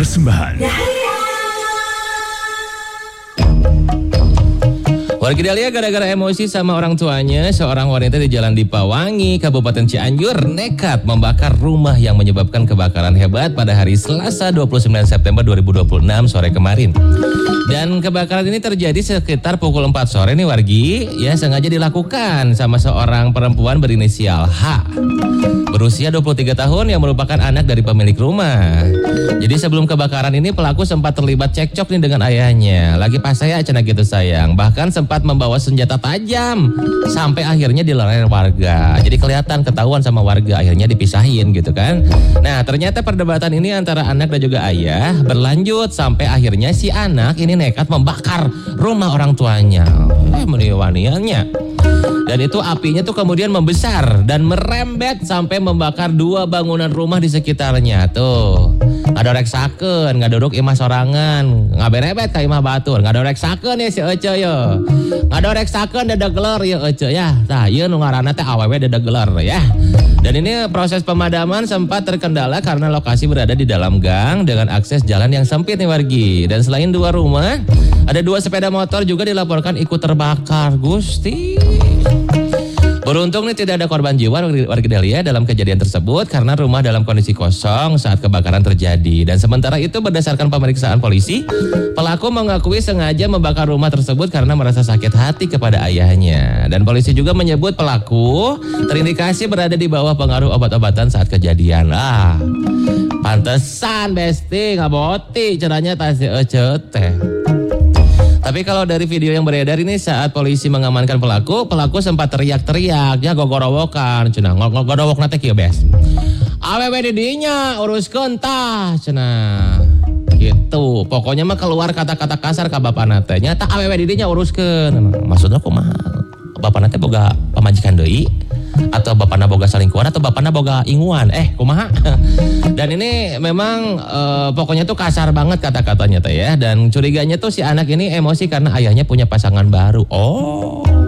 persembahan. Warga Dahlia gara-gara emosi sama orang tuanya, seorang wanita di Jalan Dipawangi, Kabupaten Cianjur nekat membakar rumah yang menyebabkan kebakaran hebat pada hari Selasa 29 September 2026 sore kemarin. Dan kebakaran ini terjadi sekitar pukul 4 sore nih wargi, ya sengaja dilakukan sama seorang perempuan berinisial H. Berusia 23 tahun yang merupakan anak dari pemilik rumah. Jadi sebelum kebakaran ini pelaku sempat terlibat cekcok nih dengan ayahnya. Lagi pas saya cenah gitu sayang, bahkan sempat membawa senjata tajam sampai akhirnya dilarang warga. Jadi kelihatan ketahuan sama warga, akhirnya dipisahin gitu kan. Nah ternyata perdebatan ini antara anak dan juga ayah berlanjut sampai akhirnya si anak ini nekat membakar rumah orang tuanya. Meniwaniannya. Dan itu apinya tuh kemudian membesar dan merembet sampai membakar 2 bangunan rumah di sekitarnya. Tuh, ngadorek sakeun, ngaduruk imah sorangan, ngaberebet ka imah batur, ngadorek sakeun ya si Ece ya. Ngadorek sakeun dedegler ya Ece ya. Tah ieu nu ngaranna teh awewe dedegler ya. Dan ini proses pemadaman sempat terkendala karena lokasi berada di dalam gang dengan akses jalan yang sempit nih wargi. Dan selain 2 rumah, ada 2 sepeda motor juga dilaporkan ikut terbakar. Gusti. Beruntung nih tidak ada korban jiwa warga Dahlia dalam kejadian tersebut karena rumah dalam kondisi kosong saat kebakaran terjadi. Dan sementara itu berdasarkan pemeriksaan polisi, pelaku mengakui sengaja membakar rumah tersebut karena merasa sakit hati kepada ayahnya. Dan polisi juga menyebut pelaku terindikasi berada di bawah pengaruh obat-obatan saat kejadian. Pantesan besti ngaboti cenanya tasi teh. Tapi kalau dari video yang beredar ini saat polisi mengamankan pelaku sempat teriak-teriak, ya gogorowokan, cenah ngogorowok nate kieu bes. Awewe di dinya uruskeun tah cenah. Gitu. Pokoknya mah keluar kata-kata kasar ka bapana teh. Nyata awewe di dinya uruskeun. Maksudna kumaha? Bapana teh boga pamajikan deui atau bapana boga salingkuhan atau bapana boga inguan. Kumaha? Dan ini memang pokoknya tuh kasar banget kata-katanya teh ya. Dan curiganya tuh si anak ini emosi karena ayahnya punya pasangan baru. Oh.